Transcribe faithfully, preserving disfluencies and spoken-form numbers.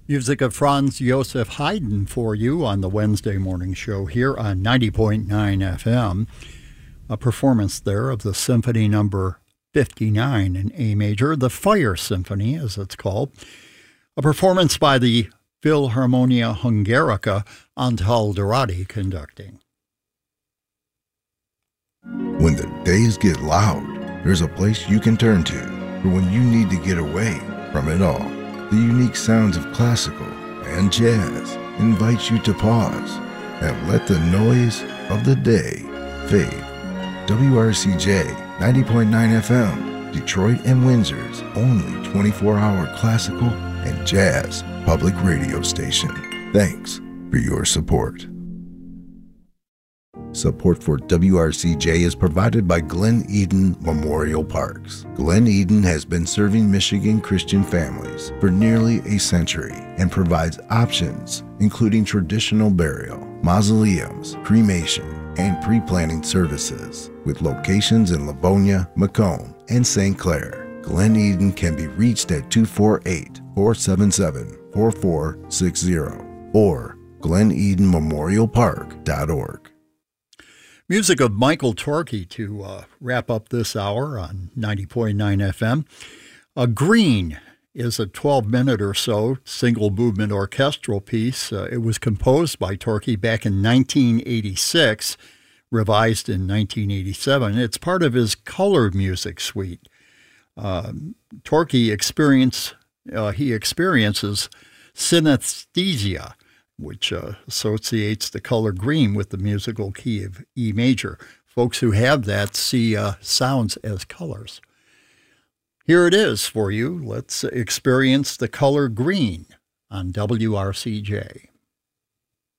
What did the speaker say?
Music of Franz Joseph Haydn for you on the Wednesday morning show here on ninety point nine F M. A performance there of the Symphony Number fifty-nine in A major, the Fire Symphony as it's called. A performance by the Philharmonia Hungarica, Antal Dorati conducting. When the days get loud, there's a place you can turn to for when you need to get away from it all. The unique sounds of classical and jazz invite you to pause and let the noise of the day fade. W R C J ninety point nine F M, Detroit and Windsor's only twenty-four hour classical and jazz public radio station. Thanks for your support. Support for W R C J is provided by Glen Eden Memorial Parks. Glen Eden has been serving Michigan Christian families for nearly a century and provides options including traditional burial, mausoleums, cremation, and pre-planning services with locations in Livonia, Macomb, and Saint Clair. Glen Eden can be reached at two four eight, four seven seven, four four six zero or glen eden memorial park dot org. Music of Michael Torke to uh, wrap up this hour on ninety point nine F M. A Green is a twelve-minute or so single-movement orchestral piece. Uh, it was composed by Torke back in nineteen eighty-six, revised in nineteen eighty-seven. It's part of his color music suite. Um, Torke experience, uh, he experiences synesthesia, which uh, associates the color green with the musical key of E major. Folks who have that see uh, sounds as colors. Here it is for you. Let's experience the color green on W R C J.